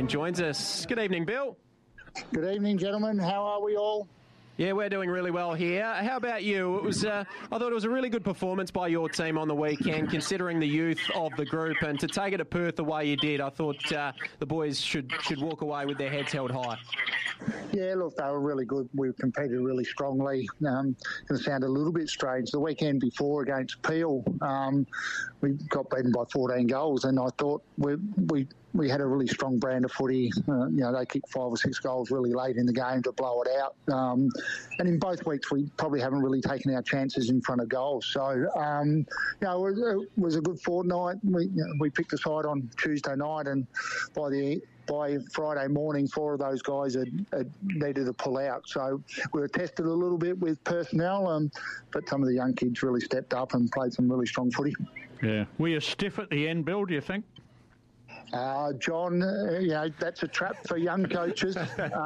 Green joins us. Good evening, Bill. Good evening, gentlemen. How are we all? Yeah, we're doing really well here. How about you? I thought it was a really good performance by your team on the weekend, considering the youth of the group, and to take it to Perth the way you did, I thought the boys should walk away with their heads held high. Yeah, look, they were really good. We competed really strongly. Going to sound a little bit strange. The weekend before against Peel, we got beaten by 14 goals, and I thought we had a really strong brand of footy. They kicked 5 or 6 goals really late in the game to blow it out. And in both weeks, we probably haven't really taken our chances in front of goals. So, it was a good fortnight. We picked a side on Tuesday night, and by Friday morning, 4 of those guys had needed to pull out. So we were tested a little bit with personnel, but some of the young kids really stepped up and played some really strong footy. Yeah. Were you stiff at the end, Bill, do you think? John, that's a trap for young coaches.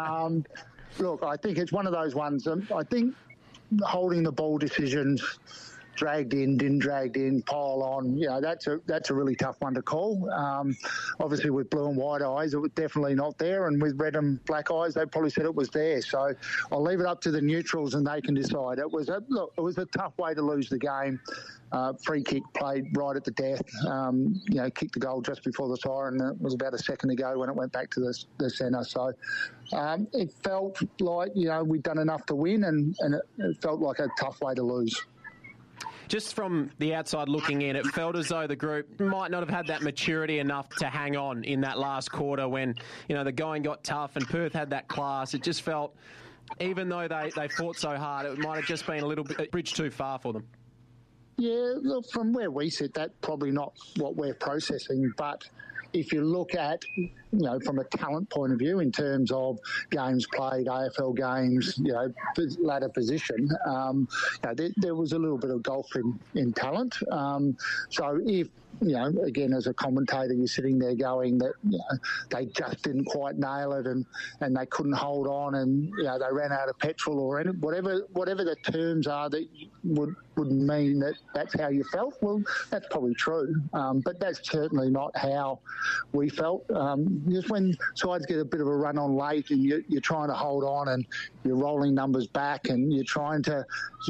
Look, I think it's one of those ones. I think holding the ball decisions, dragged in, didn't dragged in, pile on, that's a really tough one to call. Obviously, with blue and white eyes, it was definitely not there, and with red and black eyes, they probably said it was there. So I'll leave it up to the neutrals, and they can decide. It was a tough way to lose the game. Free kick played right at the death. Kicked the goal just before the siren. It was about a second ago when it went back to the centre. So it felt like we'd done enough to win, and it felt like a tough way to lose. Just from the outside looking in, it felt as though the group might not have had that maturity enough to hang on in that last quarter when, the going got tough and Perth had that class. It just felt, even though they fought so hard, it might have just been a little bit bridge too far for them. Yeah, look, from where we sit, that's probably not what we're processing, but if you look at, from a talent point of view in terms of games played, AFL games, ladder position, there was a little bit of golf in talent. So if, again, as a commentator, you're sitting there going that, they just didn't quite nail it and they couldn't hold on and, they ran out of petrol or whatever the terms are that would mean that that's how you felt. Well, that's probably true. But that's certainly not how we felt. Just when sides get a bit of a run on late and you're trying to hold on and you're rolling numbers back and you're trying to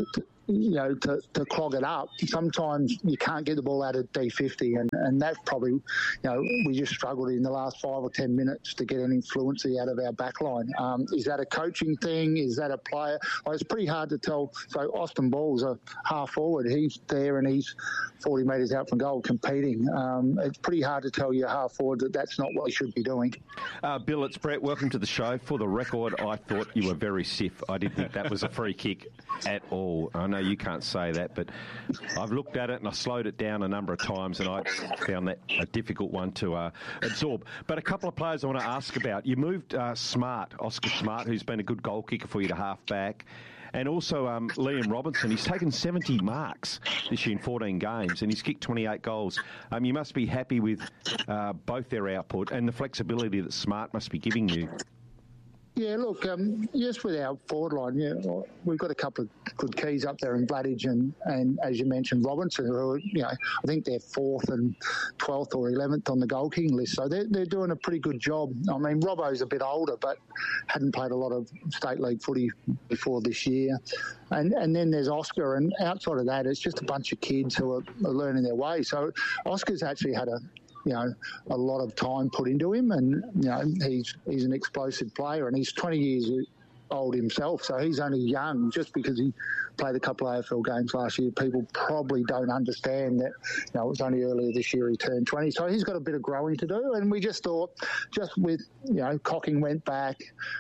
clog it up, sometimes you can't get the ball out of D50, and that's probably, we just struggled in the last 5 or 10 minutes to get any fluency out of our back line. Is that a coaching thing? Is that a player? It's pretty hard to tell. So Austin Ball's a half forward. He's there and he's 40 metres out from goal competing. It's pretty hard to tell your half forward that that's not what he should be doing. Bill, it's Brett. Welcome to the show. For the record, I thought you were very stiff. I didn't think that was a free kick at all. I know you can't say that, but I've looked at it and I slowed it down a number of times and I found that a difficult one to absorb. But a couple of players I want to ask about. You moved Oscar Smart, who's been a good goal kicker for you, to half back, and also Liam Robinson. He's taken 70 marks this year in 14 games and he's kicked 28 goals. You must be happy with both their output and the flexibility that Smart must be giving you. Yeah, look, yes, with our forward line, we've got a couple of good keys up there in Bladage and as you mentioned, Robinson, who, I think they're 4th and 12th or 11th on the goal kicking list. So they're doing a pretty good job. I mean, Robbo's a bit older, but hadn't played a lot of state league footy before this year. And then there's Oscar, and outside of that, it's just a bunch of kids who are learning their way. So Oscar's actually had a lot of time put into him, and he's an explosive player, and he's 20 years old himself, so he's only young. Just because he played a couple of AFL games last year, people probably don't understand that it was only earlier this year he turned 20, so he's got a bit of growing to do. And we just thought, just with Cocking went back,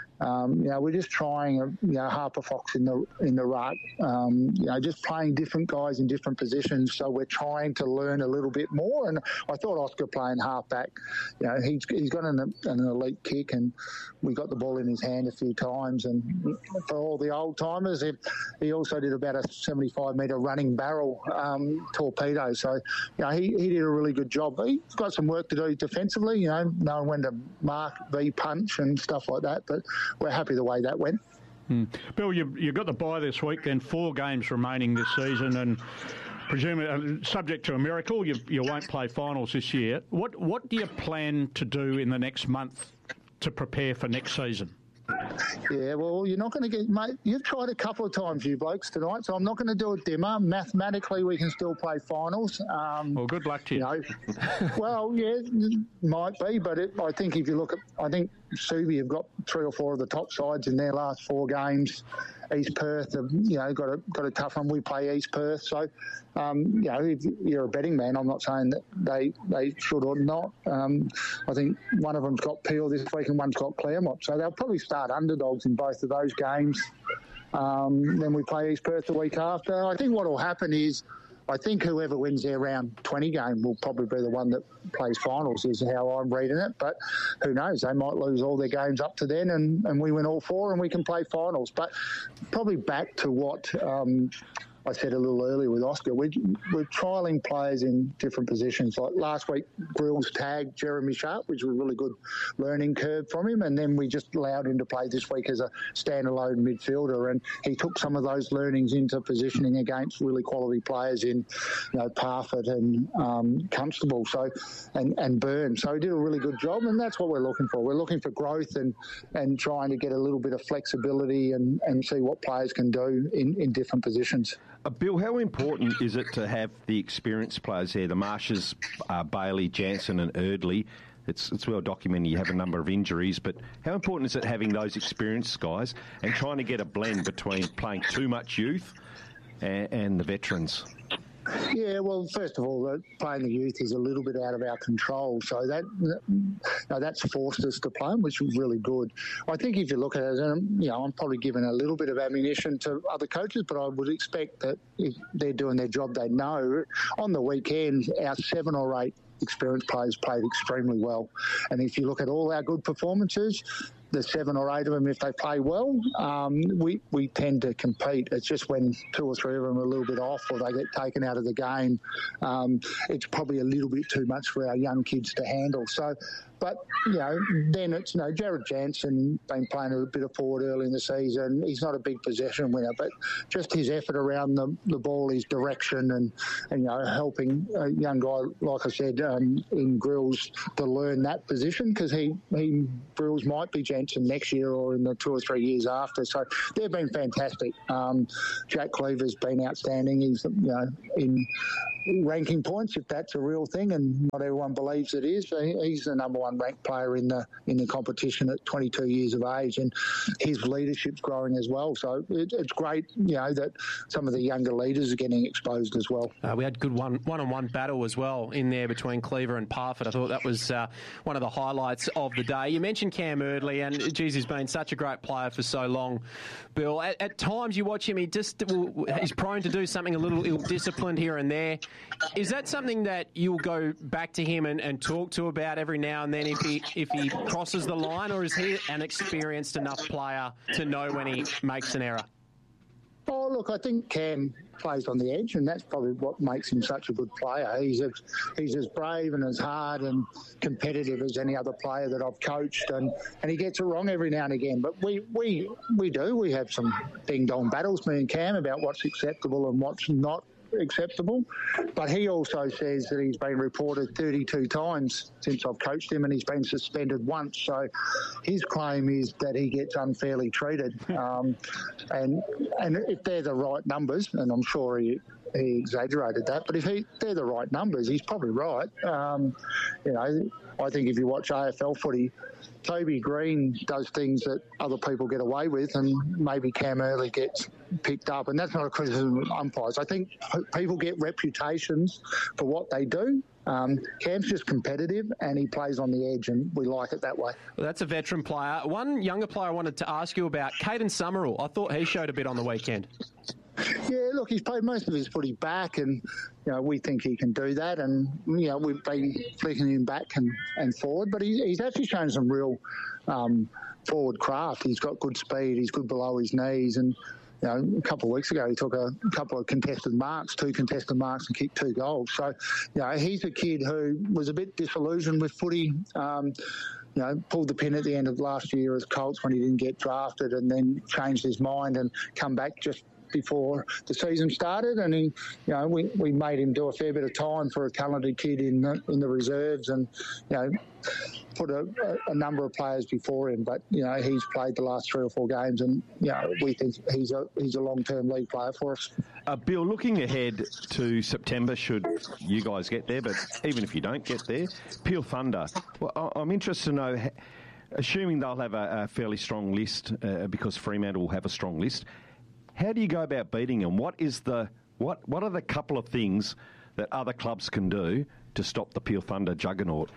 we're just trying Harper Fox in the ruck, just playing different guys in different positions. So we're trying to learn a little bit more. And I thought Oscar playing halfback, he's got an elite kick, and we got the ball in his hand a few times. And for all the old timers, he also did about a 75-metre running barrel torpedo. So he did a really good job. He's got some work to do defensively, knowing when to mark, V-punch and stuff like that. But we're happy the way that went. Bill, you've got the bye this week, then 4 games remaining this season, and presumably, subject to a miracle, you won't play finals this year. What do you plan to do in the next month to prepare for next season? Yeah, well, you're not going to get, mate. You've tried a couple of times, you blokes, tonight, so I'm not going to do a dimmer. Mathematically, we can still play finals. Well, good luck to you. Well, yeah, might be, but I think if you look at, I think Subi have got 3 or 4 of the top sides in their last 4 games. East Perth have, got a tough one. We play East Perth, so if you're a betting man, I'm not saying that they should or not. I think one of them's got Peel this week and one's got Claremont, so they'll probably start underdogs in both of those games. Then we play East Perth the week after. I think what will happen is, I think whoever wins their round 20 game will probably be the one that plays finals, is how I'm reading it. But who knows? They might lose all their games up to then and we win all 4 and we can play finals. But probably back to what I said a little earlier with Oscar, we're trialling players in different positions. Like last week, Grills tagged Jeremy Sharp, which was a really good learning curve from him, and then we just allowed him to play this week as a standalone midfielder, and he took some of those learnings into positioning against really quality players in, Parfitt and Constable, and Byrne. So he did a really good job, and that's what we're looking for. We're looking for growth and trying to get a little bit of flexibility and see what players can do in different positions. Bill, how important is it to have the experienced players there, the Marshes, Bailey, Jansen and Erdley? It's well documented you have a number of injuries, but how important is it having those experienced guys and trying to get a blend between playing too much youth and the veterans? Yeah, well, first of all, playing the youth is a little bit out of our control, so that's forced us to play them, which was really good. I think if you look at it, I'm probably giving a little bit of ammunition to other coaches, but I would expect that if they're doing their job, they know. On the weekend, our 7 or 8 experienced players played extremely well, and if you look at all our good performances, the 7 or 8 of them, if they play well, we tend to compete. It's just when 2 or 3 of them are a little bit off or they get taken out of the game, it's probably a little bit too much for our young kids to handle. So, but, then it's, Jared Jansen been playing a bit of forward early in the season. He's not a big possession winner, but just his effort around the ball, his direction and helping a young guy, like I said, in Grills to learn that position, because Grills might be Jansen next year or in the 2 or 3 years after. So they've been fantastic. Jack Cleaver's been outstanding. He's, in ranking points, if that's a real thing, and not everyone believes it is. He's the number 1 ranked player in the competition at 22 years of age, and his leadership's growing as well. So it's great, that some of the younger leaders are getting exposed as well. We had good one-on-one battle as well in there between Cleaver and Parfitt. I thought that was one of the highlights of the day. You mentioned Cam Erdley, and geez, he's been such a great player for so long, Bill. At times you watch him, he's prone to do something a little ill-disciplined here and there. Is that something that you'll go back to him and talk to about every now and then if he crosses the line, or is he an experienced enough player to know when he makes an error? Oh, look, I think Cam plays on the edge, and that's probably what makes him such a good player. He's as brave and as hard and competitive as any other player that I've coached, and he gets it wrong every now and again. But we have some ding-dong battles, me and Cam, about what's acceptable and what's not acceptable. But he also says that he's been reported 32 times since I've coached him, and he's been suspended once. So his claim is that he gets unfairly treated. And if they're the right numbers, and I'm sure he exaggerated that, but if they're the right numbers, he's probably right. I think if you watch AFL footy, Toby Green does things that other people get away with, and maybe Cam Erdley gets picked up. And that's not a criticism of umpires. I think people get reputations for what they do. Cam's just competitive, and he plays on the edge, and we like it that way. Well, that's a veteran player. One younger player I wanted to ask you about, Caden Summerall. I thought he showed a bit on the weekend. Yeah, look, he's played most of his footy back, and we think he can do that, and we've been flicking him back and forward, but he's actually shown some real forward craft. He's got good speed, he's good below his knees, and a couple of weeks ago he took a couple of contested marks, 2 contested marks, and kicked 2 goals. So he's a kid who was a bit disillusioned with footy. Pulled the pin at the end of last year as Colts when he didn't get drafted, and then changed his mind and come back just before the season started, and we made him do a fair bit of time for a talented kid in the reserves, and put a number of players before him, but he's played the last 3 or 4 games, and we think he's a long-term league player for us. Bill, looking ahead to September, should you guys get there, but even if you don't get there, Peel Thunder. Well, I'm interested to know, assuming they'll have a fairly strong list, because Fremantle will have a strong list. How do you go about beating them? What are the couple of things that other clubs can do to stop the Peel Thunder juggernaut?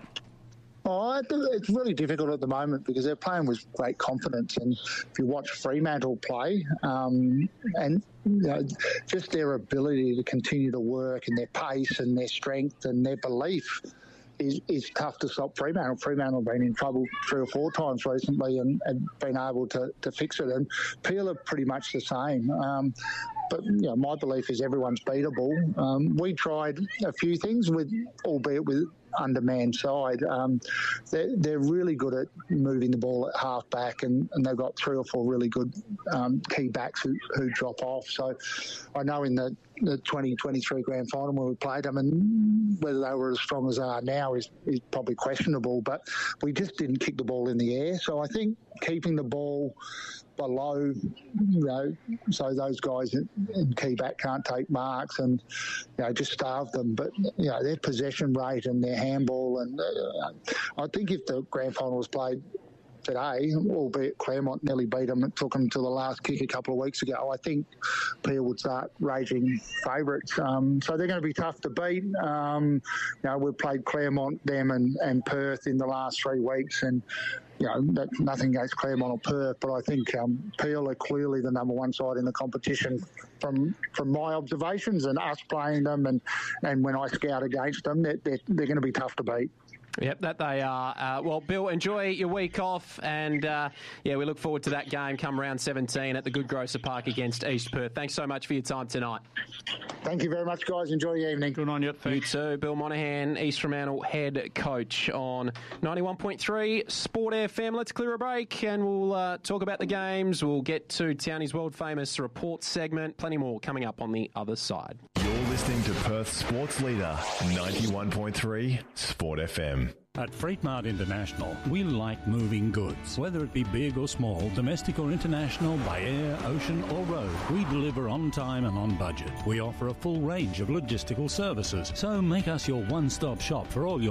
It's really difficult at the moment because they're playing with great confidence, and if you watch Fremantle play, and just their ability to continue to work and their pace and their strength and their belief is tough to stop Fremantle. Fremantle have been in trouble 3 or 4 times recently and been able to fix it, and Peel are pretty much the same. But my belief is everyone's beatable. We tried a few things, albeit with undermanned side. They're really good at moving the ball at half back, and they've got 3 or 4 really good key backs who drop off. So I know in the 2023 grand final when we played them, and whether they were as strong as they are now is probably questionable, but we just didn't kick the ball in the air. So I think keeping the ball below, so those guys in key back can't take marks, and just starve them. But their possession rate and their handball, and I think if the grand final was played today, albeit Claremont nearly beat them, it took them to the last kick a couple of weeks ago, I think Peel would start raging favourites. So they're going to be tough to beat. We've played Claremont, them and Perth in the last 3 weeks, and nothing against Claremont or Perth, but I think Peel are clearly the number 1 side in the competition from my observations and us playing them, and when I scout against them, they're going to be tough to beat. Yep, that they are. Well, Bill, enjoy your week off, and we look forward to that game come round 17 at the Good Grocer Park against East Perth. Thanks so much for your time tonight. Thank you very much, guys. Enjoy your evening. Good on you. Thanks. You too. Bill Monahan, East Fremantle head coach on 91.3 Sport FM. Let's clear a break, and we'll talk about the games. We'll get to Townie's world-famous report segment. Plenty more coming up on the other side. You're listening to Perth Sports Leader, 91.3 Sport FM. At Freight Mart International, we like moving goods. Whether it be big or small, domestic or international, by air, ocean or road, we deliver on time and on budget. We offer a full range of logistical services, so make us your one-stop shop for all your